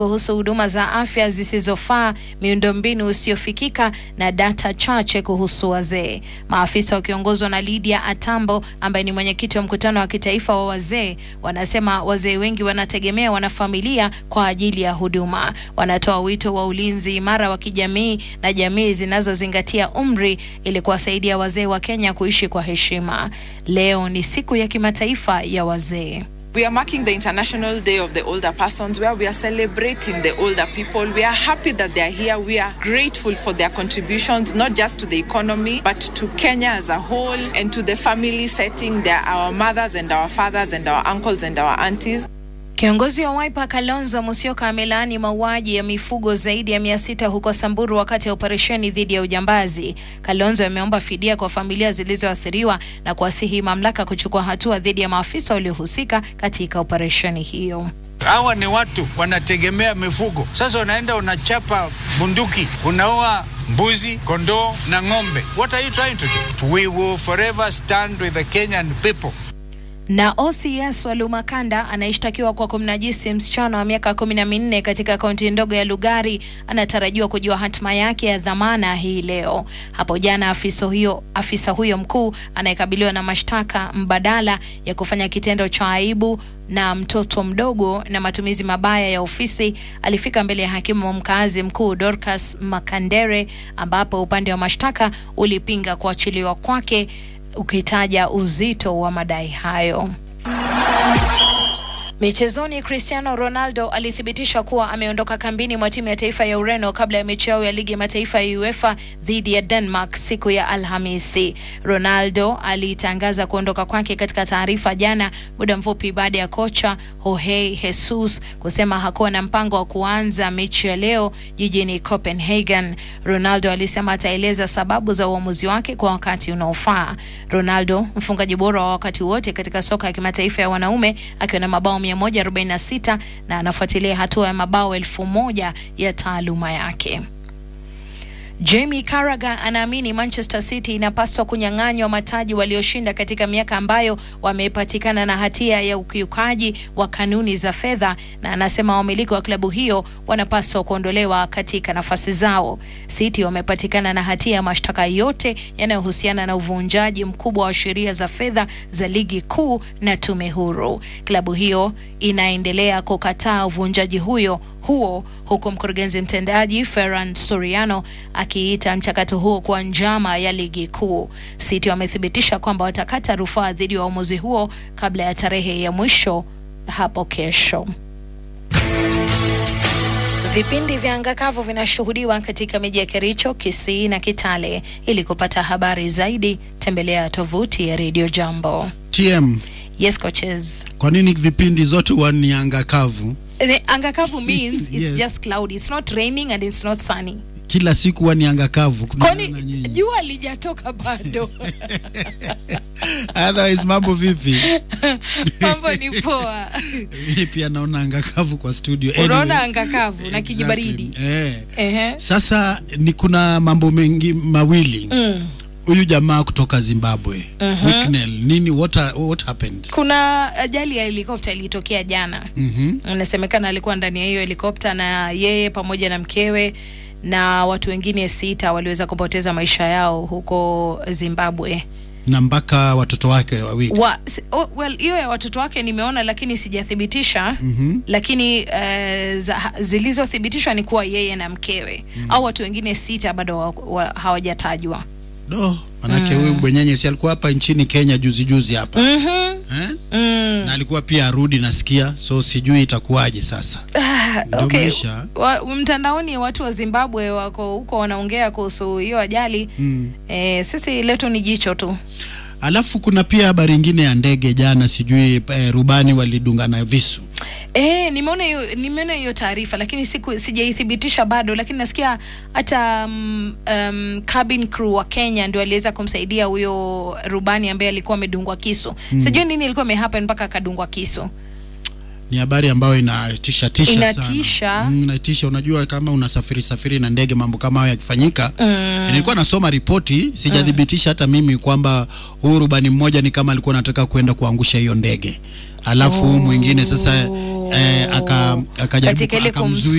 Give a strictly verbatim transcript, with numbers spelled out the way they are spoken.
kuhusu huduma za afya zisizofaa, miundombinu usiofikika na data chache kuhusu wazee. Maafisa wakiongozwa na Lydia Atambo ambaye ni mwenyekiti wa mkutano wa kitaifa wa wazee wanasema wazee wengi wanategemea wanafamilia kwa ajili ya huduma. Wanatoa wito wa ulinzi imara wa kijamii na jamii zinazozingatia umri ili kuwasaidia wazee wa Kenya kuishi kwa heshima. Leo ni siku ya kimataifa ya wazee. We are marking the International Day of the Older Persons, where we are celebrating the older people. We are happy that they are here. We are grateful for their contributions, not just to the economy, but to Kenya as a whole and to the family setting. They are our mothers and our fathers and our uncles and our aunties. Kiongozi wa Wiper Kalonzo Musyoka amelaani mauaji ya mifugo zaidi ya mia sita huko Samburu wakati ya operesheni dhidi ya ujambazi. Kalonzo ameomba fidia kwa familia zilizoathiriwa na kuwasihi mamlaka kuchukua hatua dhidi ya maafisa waliohusika katika operesheni hiyo. Hawa ni watu wanategemea mifugo. Sasa unaenda unachapa bunduki, unaoa mbuzi, kondoo na ng'ombe. What are you trying to do? We will forever stand with the Kenyan people. Na O C S wa Lumakanda anayeshtakiwa kwa kumnajisi msichana wa miaka kumi na minne katika kaunti ndogo ya Lugari anatarajiwa kujua hatima yake ya dhamana hii leo. Hapo jana afisa huyo afisa huyo mkuu anayekabiliwa na mashtaka mbadala ya kufanya kitendo cha aibu na mtoto mdogo na matumizi mabaya ya ofisi alifika mbele ya hakimu mkazi mkuu Dorcas Makandere, ambapo upande wa mashtaka ulipinga kuachiliwa kwake ukitaja uzito wa madai hayo. Michezoni, Cristiano Ronaldo alithibitisha kuwa ameondoka kambini mwa timu ya taifa ya Ureno kabla ya mechi yao ya ligi ya mataifa ya UEFA dhidi ya Denmark siku ya Alhamisi. Ronaldo alitangaza kuondoka kwake katika taarifa jana, muda mfupi baada ya kocha Jorge Jesus kusema hakuwa na mpango wa kuanza mechi ya leo jijini Copenhagen. Ronaldo alisema ataeleza sababu za uamuzi wake kwa wakati unaofaa. Ronaldo, mfungaji bora wa wakati wote katika soka ya kimataifa ya wanaume, akiwa na mabao mia moja arobaini na sita na anafuatilia hatua ya mabao elfu moja ya taaluma yake. Jamie Carragher anaamini Manchester City inapaswa kunyang'anywa mataji walioshinda katika miaka ambayo wamepatikana na hatia ya ukiukaji wa kanuni za fedha, na anasema wamiliki wa klabu hiyo wanapaswa kuondolewa katika nafasi zao. City wamepatikana na hatia ya mashtaka yote yanayohusiana na uvunjaji mkubwa wa sheria za fedha za ligi kuu na tume huru. Klabu hiyo inaendelea kukataa uvunjaji huyo huo, huku mkurugenzi mtendaji Ferran Soriano akiita mchakato huo kwa njama ya ligi kuu. City wamethibitisha kwamba watakata rufaa dhidi ya uamuzi huo kabla ya tarehe ya mwisho hapo kesho. Vipindi vya angakavu vinashuhudiwa katika miji ya Kericho, Kisii na Kitale. Ili kupata habari zaidi, tembelea tovuti ya Radio Jambo. T M. Yes, coaches. Kwa nini vipindi zote huwa ni angakavu? The angakavu means it's Yes. just cloudy. It's not raining and it's not sunny. Kila siku huwa ni angakavu. Kwani jua lijatoka bado? Otherwise mambo vipi? Mambo ni poa. Mimi pia naona angakavu kwa studio. Unaona Anyway, angakavu na kijibaridi. Eh. Ehe. Sasa ni kuna mambo mengi mawili. Mm. Huyu jamaa kutoka Zimbabwe, Mhm. Wicknell, nini what what happened? Kuna ajali ya helikopta ilitokea jana. Mhm. Inasemekana alikuwa ndani ya hiyo helikopta na yeye pamoja na mkewe na watu wengine sita waliweza kupoteza maisha yao huko Zimbabwe. Na mpaka watoto wake wawili. Wa, oh, well, hiyo ya watoto wake nimeona lakini sijathibitisha. Mhm. Lakini uh, zilizothibitishwa ni kuwa yeye na mkewe. Mm. Au watu wengine sita bado wa, wa, hawajatajwa. Do, manake huyu mm. Bwenyenye si alikuwa hapa nchini Kenya juzi juzi hapa. Mhm. Eh? Mm. Na alikuwa pia arudi nasikia, so sijui itakuwaje sasa. Ah, okay. Wa, mtandaoni watu wa Zimbabwe wako huko wanaongea kuhusu hiyo ajali. Mm. Eh, sisi letu ni jicho tu. Alafu kuna pia habari nyingine ya ndege jana, sijui eh, rubani walidungana visu. Eh, nimeona hiyo nimeona hiyo taarifa lakini siku sijaithibitisha bado, lakini nasikia hata um, um, cabin crew wa Kenya ndio aliweza kumsaidia huyo rubani ambaye alikuwa amedungwa kisu. Mm. Sijui nini ilikuwa imehappen mpaka akadungwa kisu. Ni habari ambayo inatisha tisha inatisha. sana. Mm, inatisha. Unajua kama unasafiri safiri na ndege mambo kama hayo yakifanyika. Mm. Nilikuwa nasoma ripoti, sijadhibitisha hata mimi kwamba huyu rubani mmoja ni kama alikuwa anataka kwenda kuangusha hiyo ndege. Alafu oh. mwingine sasa Oh. eh, aka akajaribu Katika ile akamzuia